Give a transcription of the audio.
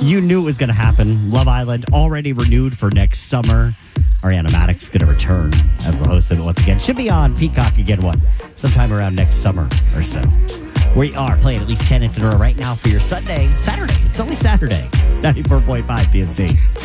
You knew it was going to happen. Love Island already renewed for next summer. Ariana Maddox going to return as the host of it once again. Should be on Peacock again, sometime around next summer or so. We are playing at least 10 in a row right now for your Saturday. It's only Saturday. 94.5 PST.